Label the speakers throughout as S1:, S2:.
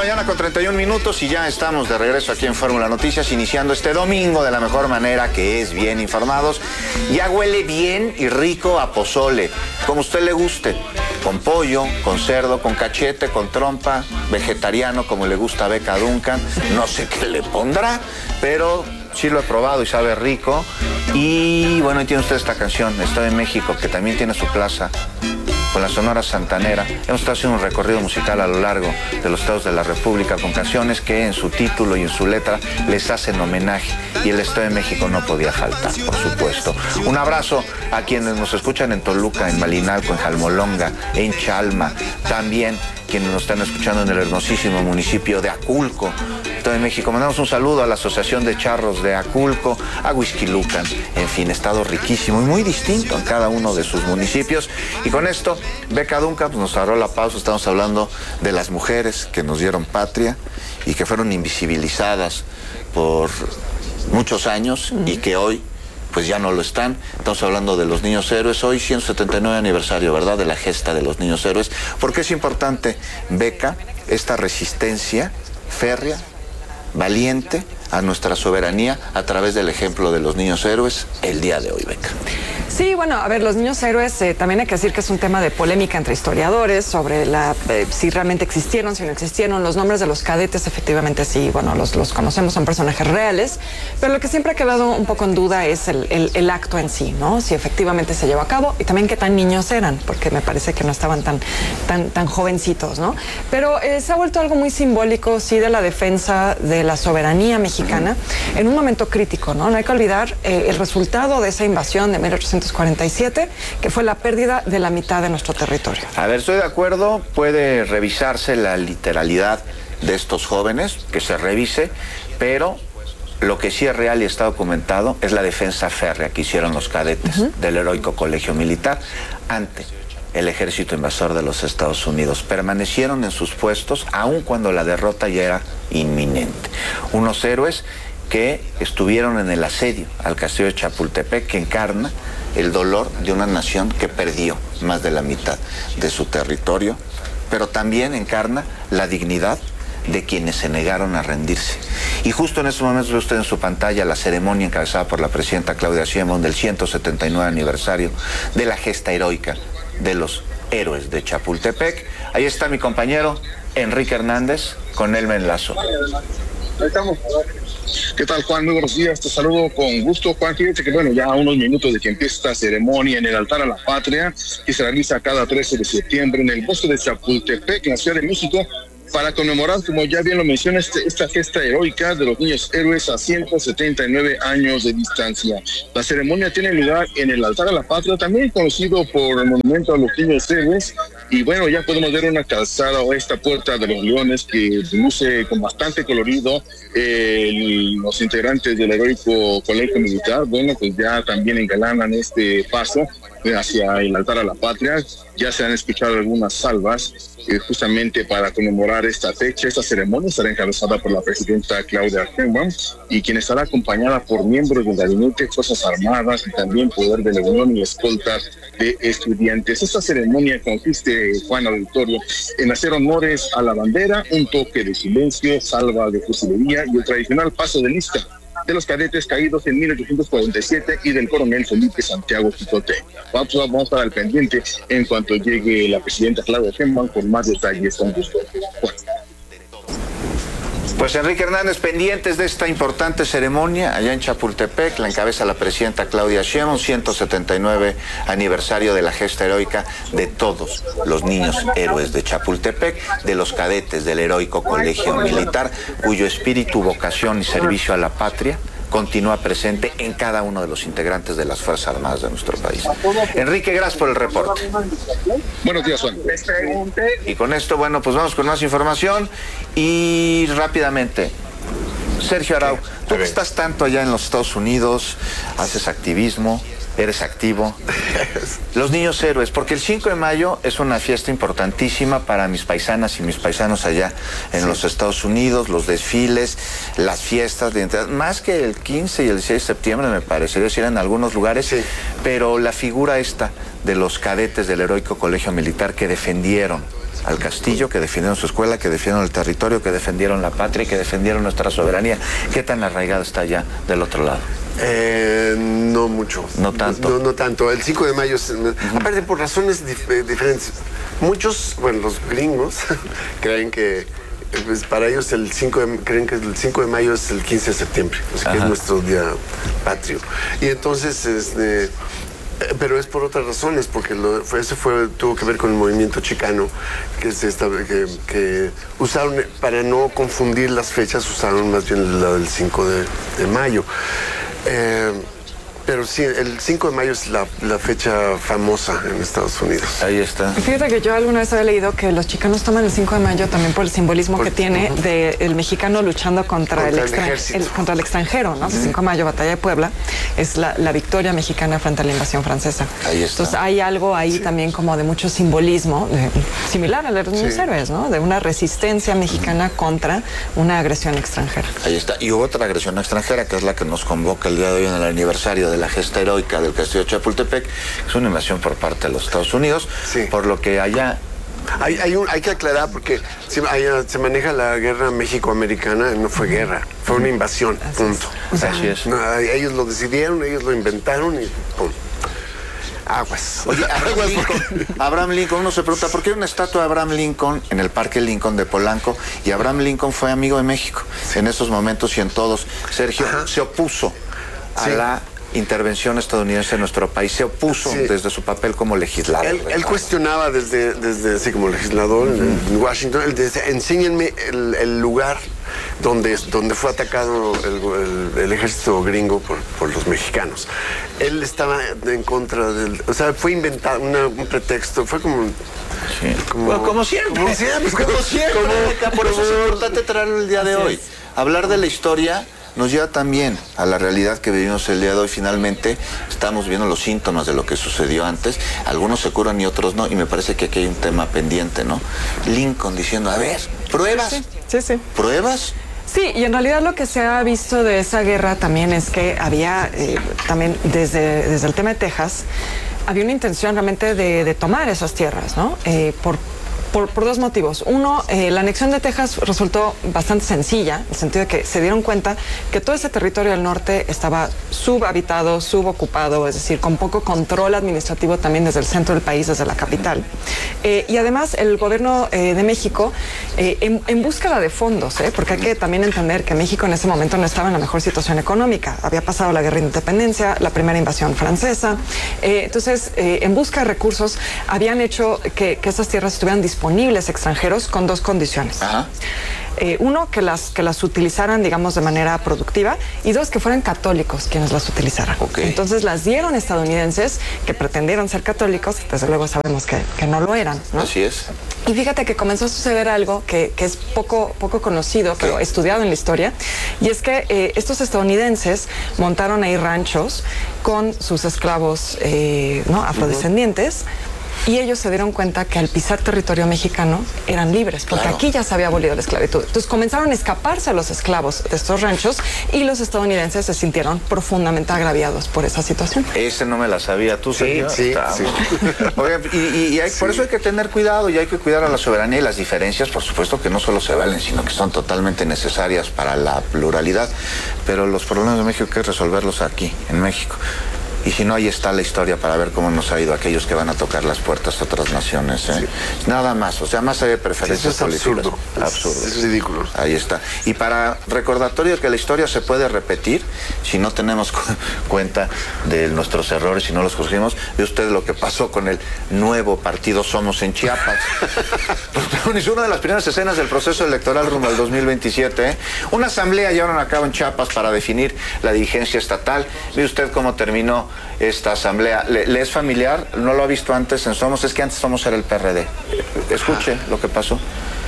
S1: mañana con 31 minutos y ya estamos de regreso aquí en Fórmula Noticias, iniciando este domingo de la mejor manera, que es bien informados. Ya huele bien y rico a pozole, como a usted le guste, con pollo, con cerdo, con cachete, con trompa, vegetariano como le gusta a Beca Duncan. No sé qué le pondrá, pero sí lo he probado y sabe rico. Y bueno, ahí tiene usted esta canción, Estoy en México, que también tiene su plaza con la Sonora Santanera. Hemos estado haciendo un recorrido musical a lo largo de los estados de la República con canciones que en su título y en su letra les hacen homenaje, y el Estado de México no podía faltar, por supuesto. Un abrazo a quienes nos escuchan en Toluca, en Malinalco, en Jalmolonga, en Chalma, también quienes nos están escuchando en el hermosísimo municipio de Aculco, Estado de México. Mandamos un saludo a la Asociación de Charros de Aculco, a Huixquilucan, en fin, estado riquísimo y muy distinto en cada uno de sus municipios. Y con esto, Beca Duncan pues, nos agarró la pausa. Estamos hablando de las mujeres que nos dieron patria y que fueron invisibilizadas por muchos años y que hoy pues ya no lo están. Estamos hablando de los niños héroes. Hoy 179 aniversario, ¿verdad?, de la gesta de los niños héroes. ¿Por qué es importante, Beca, esta resistencia férrea, valiente a nuestra soberanía a través del ejemplo de los niños héroes el día de hoy, Beca?
S2: Sí, bueno, a ver, los niños héroes, también hay que decir que es un tema de polémica entre historiadores sobre si realmente existieron, si no existieron. Los nombres de los cadetes, efectivamente sí, bueno, los conocemos, son personajes reales, pero lo que siempre ha quedado un poco en duda es el acto en sí, ¿no? Si efectivamente se llevó a cabo y también qué tan niños eran, porque me parece que no estaban tan jovencitos, ¿no? Pero se ha vuelto algo muy simbólico, sí, de la defensa de la soberanía mexicana en un momento crítico, ¿no? No hay que olvidar el resultado de esa invasión de 1847, que fue la pérdida de la mitad de nuestro territorio.
S1: A ver, estoy de acuerdo, puede revisarse la literalidad de estos jóvenes, que se revise, pero lo que sí es real y está documentado es la defensa férrea que hicieron los cadetes del heroico colegio militar ante el ejército invasor de los Estados Unidos. Permanecieron en sus puestos aun cuando la derrota ya era inminente. Unos héroes que estuvieron en el asedio al castillo de Chapultepec, que encarna el dolor de una nación que perdió más de la mitad de su territorio, pero también encarna la dignidad de quienes se negaron a rendirse. Y justo en estos momentos ve usted en su pantalla la ceremonia encabezada por la presidenta Claudia Sheinbaum del 179 aniversario de la gesta heroica de los héroes de Chapultepec. Ahí está mi compañero Enrique Hernández, con él me enlazo.
S3: Ahí estamos. ¿Qué tal, Juan? Muy buenos días, te saludo con gusto, Juan. Fíjate que, bueno, ya a unos minutos de que empiece esta ceremonia en el altar a la patria, que se realiza cada 13 de septiembre en el bosque de Chapultepec, en la Ciudad de México, para conmemorar, como ya bien lo mencioné, esta gesta heroica de los niños héroes a 179 años de distancia. La ceremonia tiene lugar en el altar a la patria, también conocido por el monumento a los niños héroes. Y bueno, ya podemos ver una calzada o esta puerta de los leones que luce con bastante colorido. Los integrantes del heroico colegio militar, bueno, pues ya también engalanan este paso hacia el altar a la patria. Ya se han escuchado algunas salvas justamente para conmemorar esta fecha. Esta ceremonia estará encabezada por la presidenta Claudia Sheinbaum, y quien estará acompañada por miembros del gabinete, Fuerzas Armadas y también Poder de la Unión y escoltas de estudiantes. Esta ceremonia consiste, Juan Auditorio, en hacer honores a la bandera, un toque de silencio, salva de fusilería y el tradicional paso de lista de los cadetes caídos en 1847 y del coronel Felipe Santiago Quijote. Vamos a estar al pendiente en cuanto llegue la presidenta Claudia Sheinbaum con más detalles. Con gusto.
S1: Pues Enrique Hernández, pendientes de esta importante ceremonia allá en Chapultepec, la encabeza la presidenta Claudia Sheinbaum, 179 aniversario de la gesta heroica de todos los niños héroes de Chapultepec, de los cadetes del heroico colegio militar, cuyo espíritu, vocación y servicio a la patria continúa presente en cada uno de los integrantes de las Fuerzas Armadas de nuestro país. Enrique, gracias por el reporte.
S3: Buenos días, Juan.
S1: Y con esto, bueno, pues vamos con más información y rápidamente. Sergio Arau, tú que estás tanto allá en los Estados Unidos, haces activismo, eres activo. Los niños héroes, porque el 5 de mayo es una fiesta importantísima para mis paisanas y mis paisanos allá en los Estados Unidos, los desfiles, las fiestas de entrada, más que el 15 y el 16 de septiembre me parecería decir en algunos lugares, pero la figura esta de los cadetes del heroico colegio militar que defendieron al Castillo, que defendieron su escuela, que defendieron el territorio, que defendieron la patria y que defendieron nuestra soberanía. ¿Qué tan arraigado está ya del otro lado?
S4: No mucho.
S1: No tanto.
S4: No tanto. El 5 de mayo, aparte por razones diferentes. Muchos, bueno, los gringos creen que pues, para ellos creen que el 5 de mayo es el 15 de septiembre, o sea, que es nuestro día patrio. Y entonces, pero es por otras razones, porque tuvo que ver con el movimiento chicano, que usaron, para no confundir las fechas, usaron más bien la del 5 de mayo. Pero sí, el 5 de mayo es la fecha famosa en Estados Unidos.
S1: Ahí está.
S2: Fíjate que yo alguna vez había leído que los chicanos toman el 5 de mayo también por el simbolismo que tiene del mexicano luchando contra el extranjero, ¿no? El 5 de mayo, Batalla de Puebla, es la victoria mexicana frente a la invasión francesa.
S1: Ahí está.
S2: Entonces hay algo ahí también como de mucho simbolismo, similar a los niños héroes, ¿no? De una resistencia mexicana contra una agresión extranjera.
S1: Ahí está. Y otra agresión extranjera, que es la que nos convoca el día de hoy en el aniversario de la gesta heroica del Castillo de Chapultepec, es una invasión por parte de los Estados Unidos, por lo que allá...
S4: Hay que aclarar, porque se maneja la guerra México-americana, no fue guerra, fue una invasión, punto.
S1: Así es.
S4: Ellos lo decidieron, ellos lo inventaron y pum. Aguas.
S1: Oye, Abraham Lincoln, uno se pregunta, ¿por qué hay una estatua de Abraham Lincoln en el Parque Lincoln de Polanco? Y Abraham Lincoln fue amigo de México en esos momentos y en todos. Sergio se opuso a la intervención estadounidense en nuestro país, se opuso desde su papel como legislador.
S4: Él cuestionaba desde así como legislador en Washington, él decía, enséñenme el lugar donde fue atacado el ejército gringo por los mexicanos. Él estaba en contra o sea, fue inventado un pretexto, fue como...
S1: Sí. Como siempre. Por eso es importante traerlo el día de hoy. Hablar de la historia nos lleva también a la realidad que vivimos el día de hoy. Finalmente estamos viendo los síntomas de lo que sucedió antes. Algunos se curan y otros no. Y me parece que aquí hay un tema pendiente, ¿no? Lincoln diciendo, a ver, ¿pruebas?
S2: Sí.
S1: ¿Pruebas?
S2: Sí, y en realidad lo que se ha visto de esa guerra también es que había, también desde el tema de Texas, había una intención realmente de tomar esas tierras, ¿no? Por dos motivos. Uno, la anexión de Texas resultó bastante sencilla, en el sentido de que se dieron cuenta que todo ese territorio del norte estaba subhabitado, subocupado, es decir, con poco control administrativo también desde el centro del país, desde la capital. Y además el gobierno de México, en búsqueda de fondos, porque hay que también entender que México en ese momento no estaba en la mejor situación económica. Había pasado la guerra de independencia, la primera invasión francesa. Entonces, en busca de recursos, habían hecho que esas tierras estuvieran disponibles extranjeros con dos condiciones. Uno, que las utilizaran, digamos, de manera productiva, y dos, que fueran católicos quienes las utilizaran. Entonces las dieron estadounidenses que pretendieron ser católicos, desde luego sabemos que no lo eran, ¿no?
S1: Así es.
S2: Y fíjate que comenzó a suceder algo que es poco conocido, pero estudiado en la historia, y es que estos estadounidenses montaron ahí ranchos con sus esclavos afrodescendientes. Y ellos se dieron cuenta que al pisar territorio mexicano eran libres, porque aquí ya se había abolido la esclavitud. Entonces comenzaron a escaparse los esclavos de estos ranchos y los estadounidenses se sintieron profundamente agraviados por esa situación.
S1: Ese no me la sabía. ¿Tú, Sergio? Sí. Oye, por eso hay que tener cuidado y hay que cuidar a la soberanía y las diferencias, por supuesto que no solo se valen, sino que son totalmente necesarias para la pluralidad. Pero los problemas de México hay que resolverlos aquí, en México. Y si no, ahí está la historia para ver cómo nos ha ido aquellos que van a tocar las puertas a otras naciones. Nada más, o sea, más allá de preferencias políticas.
S4: Absurdo. Es ridículo.
S1: Ahí está. Y para recordatorio de que la historia se puede repetir, si no tenemos cuenta de nuestros errores y no los corregimos, ve usted lo que pasó con el nuevo partido Somos en Chiapas. Protagonizó una de las primeras escenas del proceso electoral rumbo al 2027. Una asamblea llevaron a cabo en Chiapas para definir la dirigencia estatal. Ve usted cómo terminó esta asamblea. ¿Le es familiar? ¿No lo ha visto antes en Somos? Es que antes Somos era el PRD. Escuche lo que pasó.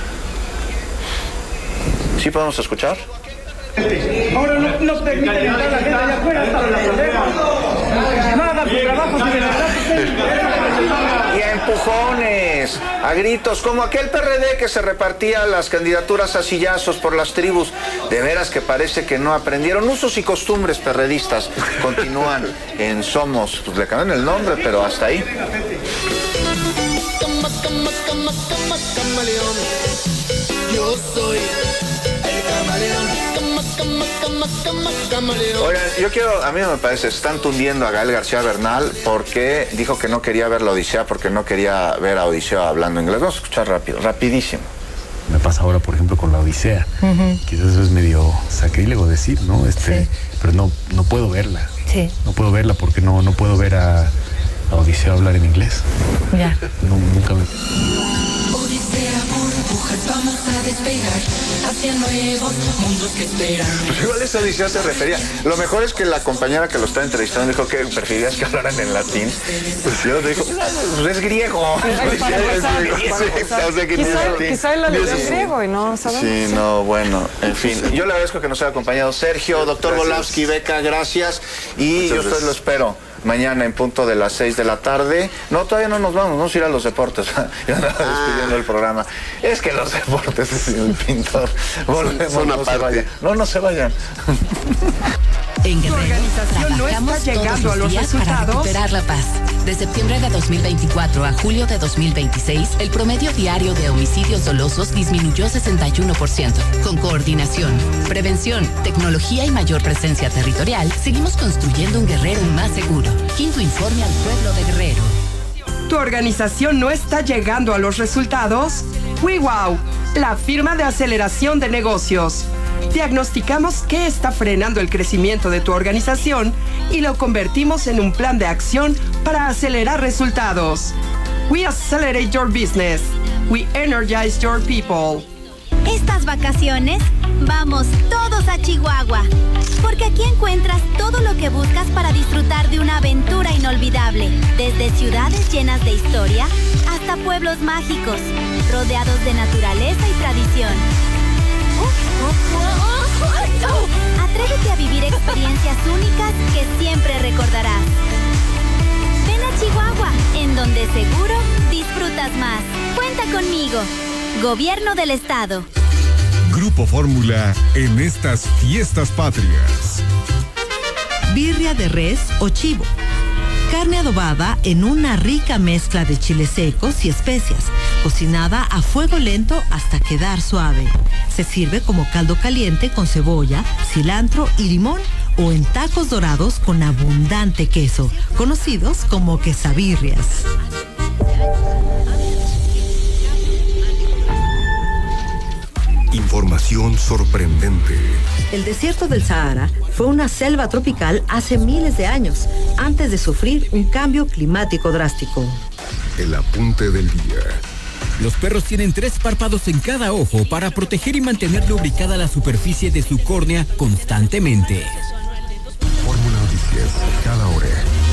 S1: ¿Sí podemos escuchar?
S5: Ahora no permiten entrar a la gente allá afuera hasta la problema. Nada, su trabajo sin el
S1: Y a empujones, a gritos, como aquel PRD que se repartía las candidaturas a sillazos por las tribus. De veras que parece que no aprendieron. Usos y costumbres perredistas continúan en Somos. Pues le cambian el nombre, pero hasta ahí.
S6: camaleón. Yo soy el camaleón.
S1: Oigan, a mí me parece, están tundiendo a Gael García Bernal porque dijo que no quería ver la Odisea, porque no quería ver a Odiseo hablando inglés. Vamos a escuchar rapidísimo.
S7: Me pasa ahora, por ejemplo, con la Odisea. Quizás eso es medio sacrílego decir, ¿no?
S8: Sí.
S7: Pero no puedo verla.
S8: Sí.
S7: No puedo verla porque no puedo ver a Odiseo hablar en inglés.
S8: Ya.
S7: Nunca me...
S6: Odisea, burbujas, vamos a despegar hacia nuevos mundos que esperan.
S1: Pues igual esa Odisea se refería. Lo mejor es que la compañera que lo está entrevistando dijo que preferías que hablaran en latín. Pues yo dijo, pues es griego.
S2: Quizá él lo leyó en griego y no sabemos.
S1: Sí, no, bueno, en fin. Yo le agradezco que nos haya acompañado Sergio, doctor Volavsky, Beca, gracias. Y yo ustedes lo espero mañana en punto de las 6 de la tarde. No, todavía no nos vamos a ir a los deportes. Ya andaba despidiendo el programa. Es que los deportes es el pintor. Volvemos, no se vayan.
S9: En Guerrero,
S10: organización no está llegando a los resultados
S9: para recuperar la paz. De septiembre de 2024 a julio de 2026, el promedio diario de homicidios dolosos disminuyó 61%. Con coordinación, prevención, tecnología y mayor presencia territorial, seguimos construyendo un Guerrero más seguro. Quinto informe al pueblo de Guerrero.
S10: ¿Tu organización no está llegando a los resultados? WeWow, la firma de aceleración de negocios. Diagnosticamos qué está frenando el crecimiento de tu organización y lo convertimos en un plan de acción para acelerar resultados. We accelerate your business. We energize your people.
S11: Estas vacaciones, vamos todos a Chihuahua, porque aquí encuentras todo lo que buscas para disfrutar de una aventura inolvidable, desde ciudades llenas de historia hasta pueblos mágicos, rodeados de naturaleza y tradición. Atrévete a vivir experiencias únicas que siempre recordarás. Ven a Chihuahua, en donde seguro disfrutas más. Cuenta conmigo. Gobierno del Estado.
S12: Grupo Fórmula en estas fiestas patrias.
S13: Birria de res o chivo. Carne adobada en una rica mezcla de chiles secos y especias, cocinada a fuego lento hasta quedar suave. Se sirve como caldo caliente con cebolla, cilantro y limón o en tacos dorados con abundante queso, conocidos como quesabirrias.
S12: Información sorprendente.
S13: El desierto del Sahara fue una selva tropical hace miles de años, antes de sufrir un cambio climático drástico.
S12: El apunte del día.
S14: Los perros tienen 3 párpados en cada ojo para proteger y mantener lubricada la superficie de su córnea constantemente.
S12: Fórmula Noticias, cada hora.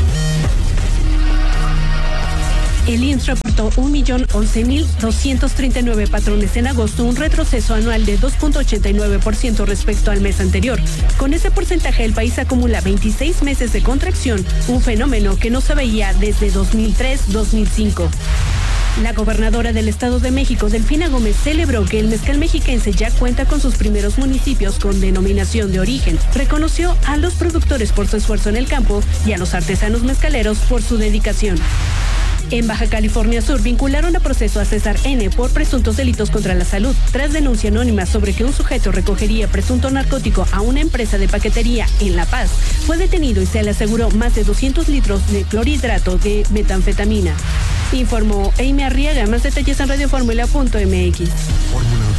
S15: El IMSS reportó 1.011.239 patrones en agosto, un retroceso anual de 2.89% respecto al mes anterior. Con ese porcentaje, el país acumula 26 meses de contracción, un fenómeno que no se veía desde 2003-2005. La gobernadora del Estado de México, Delfina Gómez, celebró que el mezcal mexiquense ya cuenta con sus primeros municipios con denominación de origen. Reconoció a los productores por su esfuerzo en el campo y a los artesanos mezcaleros por su dedicación. En Baja California Sur vincularon a proceso a César N. por presuntos delitos contra la salud, tras denuncia anónima sobre que un sujeto recogería presunto narcótico a una empresa de paquetería en La Paz. Fue detenido y se le aseguró más de 200 litros de clorhidrato de metanfetamina. Informó Amy Arriaga. Más detalles en radioformula.mx.
S12: Fórmula